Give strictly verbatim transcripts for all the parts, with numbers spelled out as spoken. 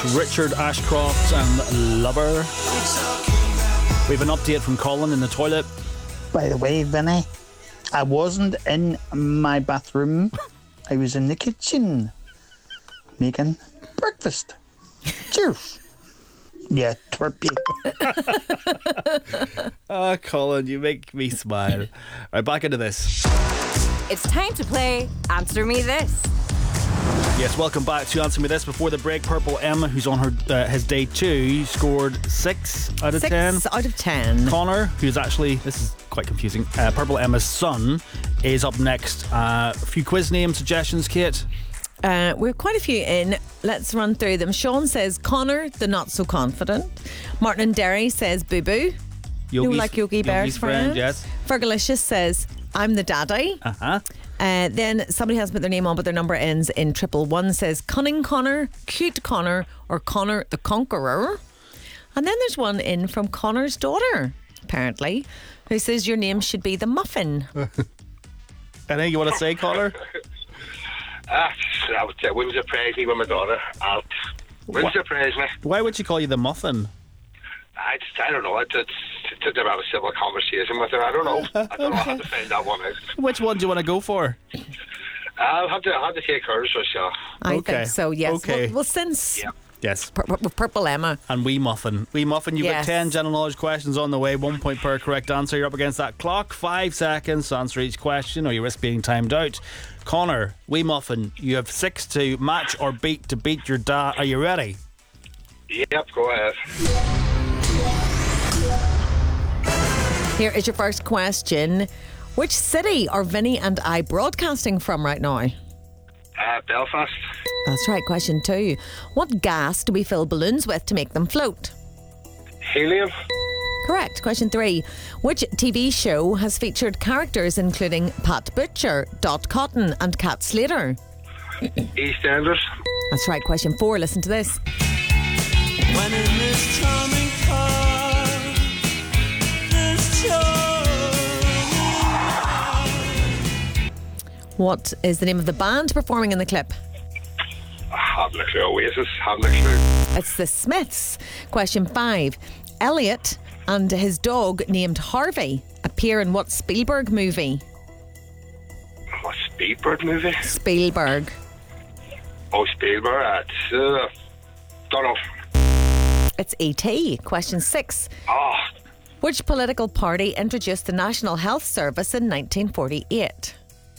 Richard Ashcroft and Lover. We have an update from Colin in the toilet. By the way, Vinny, I wasn't in my bathroom. I was in the kitchen making breakfast. Cheers. Yeah, twerpy. Ah, Colin, you make me smile. All right, back into this. It's time to play Answer Me This. Yes, welcome back to Answer Me This. Before the break, Purple Emma, who's on her uh, his day two, scored six out of Six ten. out of ten. Connor, who's actually, this is quite confusing, uh, Purple Emma's son, is up next. Uh, a few quiz name suggestions, Kate. Uh, we have quite a few in. Let's run through them. Sean says Connor, the not so confident. Martin and Derry says Boo Boo. You like Yogi Bear's friend? Yes. Fergalicious says I'm the daddy. Uh-huh. Uh, then somebody has put their name on, but their number ends in triple one. Says Cunning Connor, Cute Connor, or Connor the Conqueror. And then there's one in from Connor's daughter, apparently, who says your name should be the Muffin. Anything you want to say, Connor? Ah, I would say, wouldn't surprise me with my daughter. I'll, wouldn't Wha- surprise me. Why would she call you the Muffin? I just, I don't know. It's, it's, it's to have a civil conversation with her. I don't know. I don't know how to find that one out. Which one do you want to go for? I'll have to, I'll have to take hers for sure. I Okay. think so, yes. Okay. Well, well since Yeah. Yes. Pur- Pur- Purple Emma. And Wee Muffin. Wee Muffin, you've Yes. got ten general knowledge questions on the way. One point per correct answer. You're up against that clock. Five seconds to answer each question, or you risk being timed out. Connor, Wee Muffin, you have six to match or beat to beat your dad. Are you ready? Yep, go ahead. Here is your first question. Which city are Vinny and I broadcasting from right now? Uh, Belfast. That's right. Question two. What gas do we fill balloons with to make them float? Helium. Correct. Question three. Which T V show has featured characters including Pat Butcher, Dot Cotton, and Cat Slater? EastEnders. That's right. Question four. Listen to this. When in this charming car, this charming car. What is the name of the band performing in the clip? Haven't a clue. Oasis. Haven't a clue. It's the Smiths. Question five. Elliot and his dog named Harvey appear in what Spielberg movie? What Spielberg movie? Spielberg. Oh, Spielberg. It's, uh, don't know. It's E T. Question six. Oh, Which political party introduced the National Health Service in nineteen forty-eight?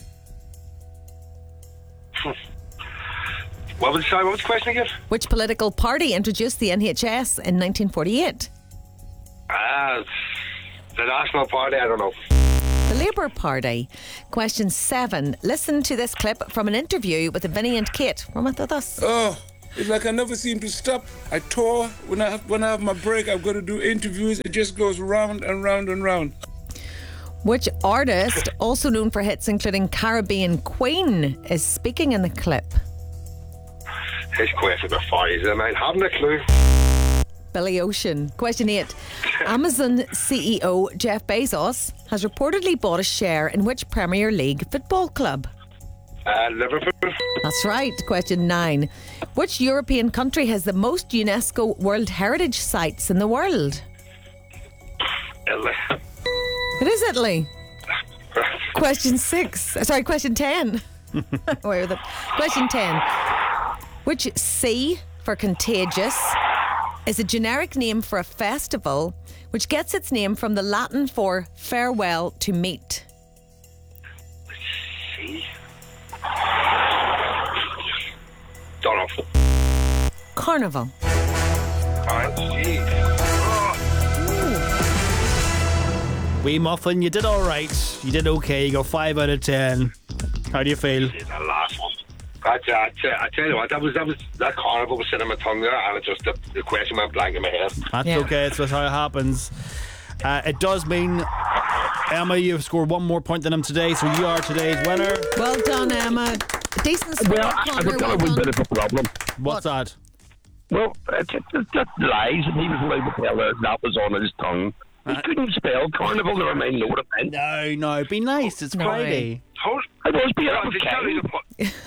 what was, sorry, what was the question again? Which political party introduced the N H S in nineteen forty-eight? Uh, the National Party, I don't know. The Labour Party. Question seven. Listen to this clip from an interview with Vinny and Kate from With Us. Oh, it's like I never seem to stop. I tour. When I have, when I have my break, I've got to do interviews. It just goes round and round and round. Which artist, also known for hits including Caribbean Queen, is speaking in the clip? His question before is I might haven't a clue. Billy Ocean. Question eight. Amazon C E O Jeff Bezos has reportedly bought a share in which Premier League football club? Uh, Liverpool. That's right. Question nine. Which European country has the most UNESCO World Heritage Sites in the world? Italy. It is Italy. Question six. uh, Sorry, question ten. Where was it? Question ten. Which C for contagious is a generic name for a festival which gets its name from the Latin for farewell to meet? See? Don't know. Carnival. Alright, jeez. Wee Muffin, you did all right. You did okay. You got five out of ten. How do you feel? The last one. I, I, I tell you what, that was that was that carnival was sitting on my tongue there, and it just the, the question went blank in my head. That's Yeah. okay. It's just how it happens. Uh, it does mean, Emma, you've scored one more point than him today, so you are today's winner. Well done, Emma. Decent score, Well, I, Connor. I've got Well a wee done. bit of a problem. What's that? Well, it's, it's just lies, and he was allowed to tell her that was on his tongue. He couldn't spell carnival, never mind know what it meant. No, no. Be nice. It's No. Friday. Hold, I was being Well, okay. tell me the po-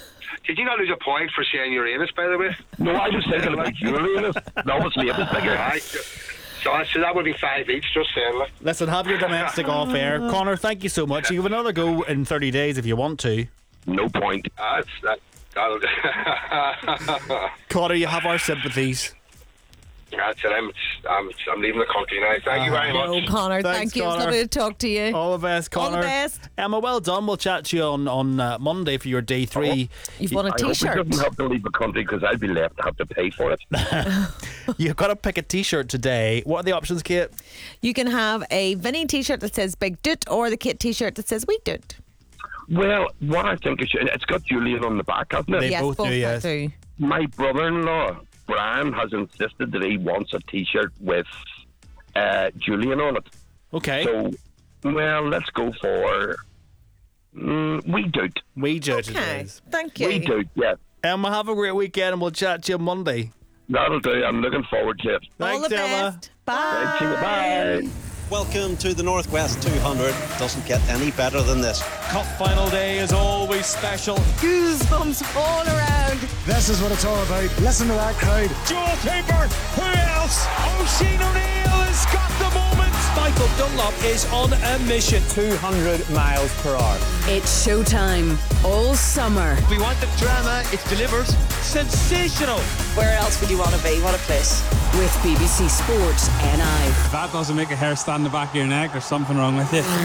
Did you not lose a point for saying Uranus, by the way? No, I was thinking about Uranus. Obviously, it was bigger. Right. So, so that would be five each, just saying. Like. Listen, have your domestic off air. Connor, thank you so much. You have another go in thirty days if you want to. No point. That's that. That'll Connor, you have our sympathies. That's it. I'm, I'm, I'm leaving the country now. Thank you very much. Oh, Connor, Thanks, thank you. Connor. It's lovely to talk to you. All the best, Connor. All the best. Emma, well done. We'll chat to you on, on uh, Monday for your day three. You've won a I hope he T-shirt. doesn't have to leave the country because I'd be left to have to pay for it. You've got to pick a T-shirt today. What are the options, Kate? You can have a Vinny T-shirt that says Big Doot or the Kit T-shirt that says We Doot. Well, what I think it should, it's got Julian on the back, hasn't it? They yes, both do, that yes. do. My brother-in-law, Brian, has insisted that he wants a T-shirt with uh, Julian on it. Okay. So, well, let's go for mm, We Doot. we judge it Okay, is. thank you. We Doot, yeah. Emma, have a great weekend and we'll chat to you on Monday. That'll do. I'm looking forward to it. All Thanks, the Emma. best. Bye. Right, see you. Bye. Welcome to the Northwest two hundred. Doesn't get any better than this. Cup final day is always special. Goosebumps all around. This is what it's all about. Listen to that crowd. Joel Cooper, who else? O'Shane O'Neill has got the moment. Michael Dunlop is on a mission. two hundred miles per hour. It's showtime all summer. We want the drama, it delivers. Sensational. Where else would you want to be? What a place. With B B C Sports N I. If that doesn't make a hair stand in the back of your neck, there's something wrong with it.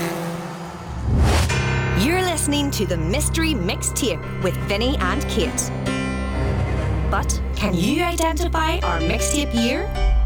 You're listening to the Mystery Mixtape with Vinny and Kate. But can you identify our mixtape year?